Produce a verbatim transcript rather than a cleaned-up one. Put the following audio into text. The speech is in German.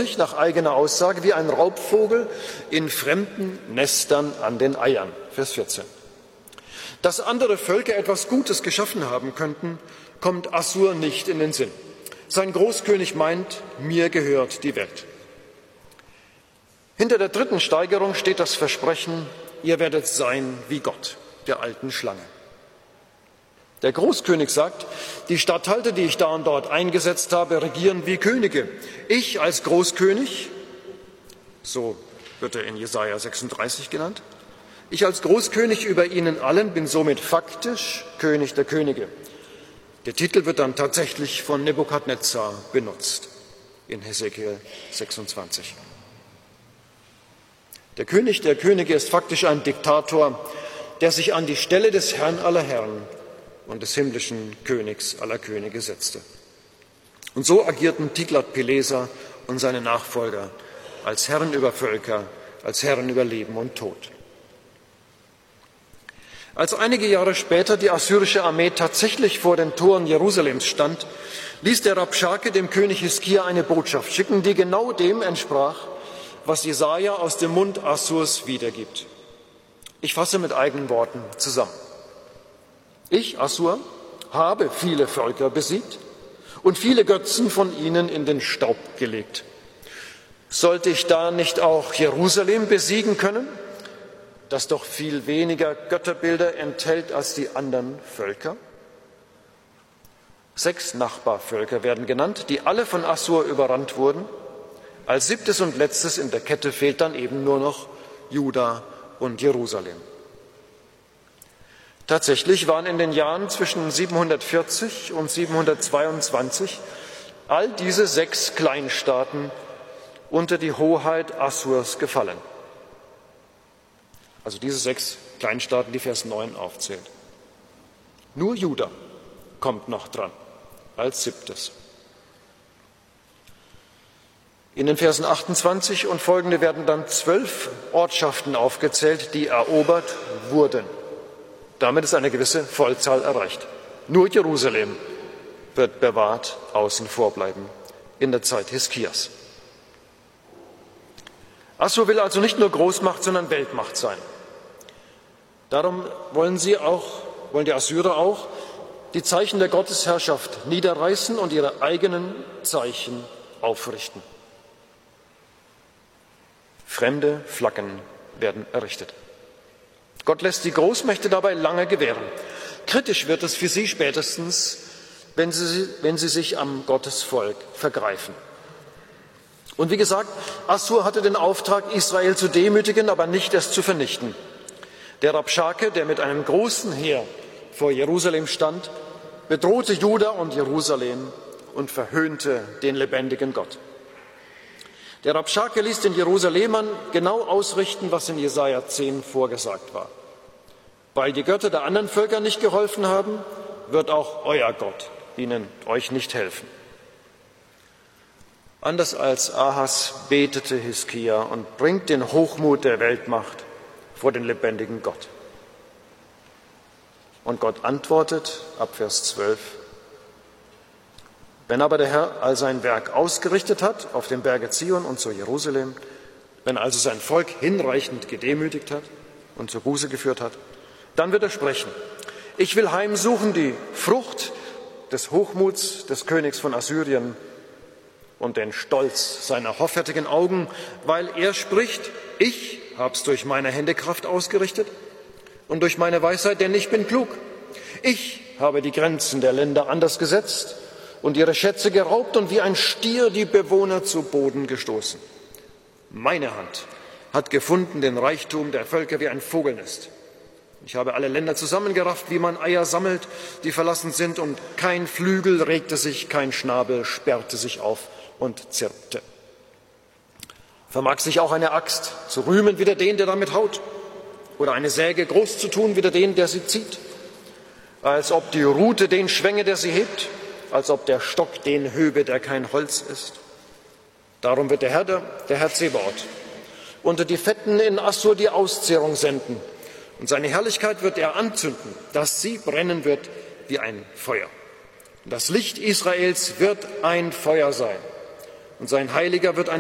sich nach eigener Aussage wie ein Raubvogel in fremden Nestern an den Eiern. Vers vierzehn. Dass andere Völker etwas Gutes geschaffen haben könnten, kommt Assur nicht in den Sinn. Sein Großkönig meint, mir gehört die Welt. Hinter der dritten Steigerung steht das Versprechen, ihr werdet sein wie Gott, der alten Schlange. Der Großkönig sagt, die Statthalter, die ich da und dort eingesetzt habe, regieren wie Könige. Ich als Großkönig, so wird er in Jesaja sechsunddreißig genannt, ich als Großkönig über ihnen allen bin somit faktisch König der Könige. Der Titel wird dann tatsächlich von Nebukadnezar benutzt in Hesekiel sechsundzwanzig. Der König der Könige ist faktisch ein Diktator, der sich an die Stelle des Herrn aller Herren und des himmlischen Königs aller Könige setzte. Und so agierten Tiglat-Pileser und seine Nachfolger als Herren über Völker, als Herren über Leben und Tod. Als einige Jahre später die assyrische Armee tatsächlich vor den Toren Jerusalems stand, ließ der Rabschake dem König Hiskia eine Botschaft schicken, die genau dem entsprach, was Jesaja aus dem Mund Assurs wiedergibt. Ich fasse mit eigenen Worten zusammen. Ich, Assur, habe viele Völker besiegt und viele Götzen von ihnen in den Staub gelegt. Sollte ich da nicht auch Jerusalem besiegen können, das doch viel weniger Götterbilder enthält als die anderen Völker? Sechs Nachbarvölker werden genannt, die alle von Assur überrannt wurden. Als siebtes und letztes in der Kette fehlt dann eben nur noch Juda und Jerusalem. Tatsächlich waren in den Jahren zwischen siebenhundertvierzig und siebenhundertzweiundzwanzig all diese sechs Kleinstaaten unter die Hoheit Assurs gefallen. Also diese sechs Kleinstaaten, die Vers neun aufzählt. Nur Juda kommt noch dran, als siebtes. In den Versen achtundzwanzig und folgende werden dann zwölf Ortschaften aufgezählt, die erobert wurden. Damit ist eine gewisse Vollzahl erreicht. Nur Jerusalem wird bewahrt außen vor bleiben in der Zeit Hiskias. Assur will also nicht nur Großmacht, sondern Weltmacht sein. Darum wollen sie auch, wollen die Assyrer auch die Zeichen der Gottesherrschaft niederreißen und ihre eigenen Zeichen aufrichten. Fremde Flaggen werden errichtet. Gott lässt die Großmächte dabei lange gewähren. Kritisch wird es für sie spätestens, wenn sie, wenn sie sich am Gottesvolk vergreifen. Und wie gesagt, Assur hatte den Auftrag, Israel zu demütigen, aber nicht es zu vernichten. Der Rabschake, der mit einem großen Heer vor Jerusalem stand, bedrohte Juda und Jerusalem und verhöhnte den lebendigen Gott. Der Rabschake ließ den Jerusalemern genau ausrichten, was in Jesaja zehn vorgesagt war. Weil die Götter der anderen Völker nicht geholfen haben, wird auch euer Gott ihnen euch nicht helfen. Anders als Ahas betete Hiskia und bringt den Hochmut der Weltmacht vor den lebendigen Gott. Und Gott antwortet ab Vers zwölf: Wenn aber der Herr all sein Werk ausgerichtet hat auf dem Berge Zion und zu Jerusalem, wenn also sein Volk hinreichend gedemütigt hat und zur Buße geführt hat, dann wird er sprechen: Ich will heimsuchen die Frucht des Hochmuts des Königs von Assyrien und den Stolz seiner hoffärtigen Augen, weil er spricht: Ich hab's durch meine Hände Kraft ausgerichtet und durch meine Weisheit, denn ich bin klug. Ich habe die Grenzen der Länder anders gesetzt und ihre Schätze geraubt und wie ein Stier die Bewohner zu Boden gestoßen. Meine Hand hat gefunden den Reichtum der Völker wie ein Vogelnest. Ich habe alle Länder zusammengerafft, wie man Eier sammelt, die verlassen sind, und kein Flügel regte sich, kein Schnabel sperrte sich auf und zirpte. Vermag sich auch eine Axt zu rühmen wider den, der damit haut, oder eine Säge groß zu tun wider den, der sie zieht, als ob die Rute den schwänge, der sie hebt, als ob der Stock den höbe, der kein Holz ist. Darum wird der Herr, der Herr Zebaoth, unter die Fetten in Assur die Auszehrung senden, und seine Herrlichkeit wird er anzünden, dass sie brennen wird wie ein Feuer. Und das Licht Israels wird ein Feuer sein, und sein Heiliger wird ein